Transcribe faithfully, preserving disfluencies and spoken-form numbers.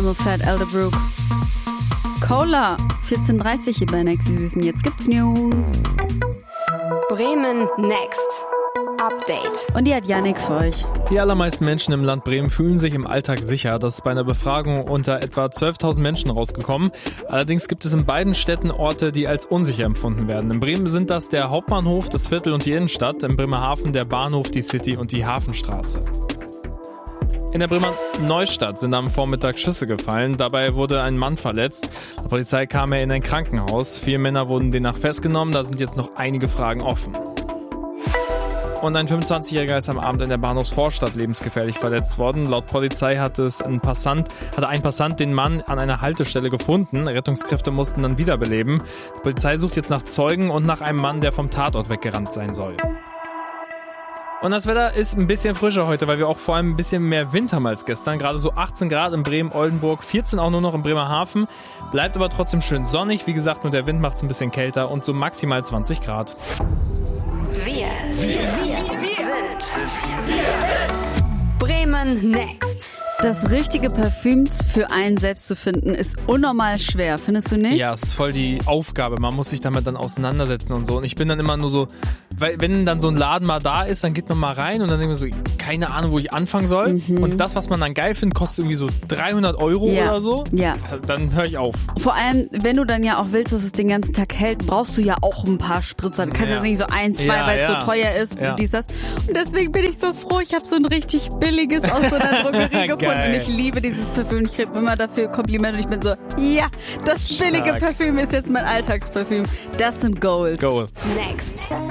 Camel Fat Elderbrook. Cola, vierzehn Uhr dreißig hier bei Next, die Süßen. Jetzt gibt's News. Bremen Next. Update. Und die hat Yannick für euch. Die allermeisten Menschen im Land Bremen fühlen sich im Alltag sicher. Das ist bei einer Befragung unter etwa zwölftausend Menschen rausgekommen. Allerdings gibt es in beiden Städten Orte, die als unsicher empfunden werden. In Bremen sind das der Hauptbahnhof, das Viertel und die Innenstadt. In Bremerhaven der Bahnhof, die City und die Hafenstraße. In der Bremer Neustadt sind am Vormittag Schüsse gefallen. Dabei wurde ein Mann verletzt. Die Polizei kam er in ein Krankenhaus. Vier Männer wurden demnach festgenommen. Da sind jetzt noch einige Fragen offen. Und ein fünfundzwanzigjähriger ist am Abend in der Bahnhofsvorstadt lebensgefährlich verletzt worden. Laut Polizei hat es ein Passant, hatte ein Passant den Mann an einer Haltestelle gefunden. Rettungskräfte mussten dann wiederbeleben. Die Polizei sucht jetzt nach Zeugen und nach einem Mann, der vom Tatort weggerannt sein soll. Und das Wetter ist ein bisschen frischer heute, weil wir auch vor allem ein bisschen mehr Wind haben als gestern. Gerade so achtzehn Grad in Bremen, Oldenburg, vierzehn auch nur noch in Bremerhaven. Bleibt aber trotzdem schön sonnig. Wie gesagt, nur der Wind macht es ein bisschen kälter und so maximal zwanzig Grad. Wir, wir, wir sind Bremen Next. Das richtige Parfüm für einen selbst zu finden, ist unnormal schwer, findest du nicht? Ja, es ist voll die Aufgabe. Man muss sich damit dann auseinandersetzen und so. Und ich bin dann immer nur so, weil wenn dann so ein Laden mal da ist, dann geht man mal rein und dann denkt man so, keine Ahnung, wo ich anfangen soll. Mhm. Und das, was man dann geil findet, kostet irgendwie so dreihundert Euro ja. oder so. Ja. Dann höre ich auf. Vor allem, wenn du dann ja auch willst, dass es den ganzen Tag hält, brauchst du ja auch ein paar Spritzer. Du kannst ja, ja nicht so ein, zwei, ja, weil es ja. so teuer ist ja. und dies, das. Und deswegen bin ich so froh, ich habe so ein richtig billiges aus so einer Drogerie gefunden. Und ich liebe dieses Parfüm. Ich kriege immer dafür Komplimente und ich bin so, ja, das billige Stark. Parfüm ist jetzt mein Alltagsparfüm. Das sind Goals. Goal. Next.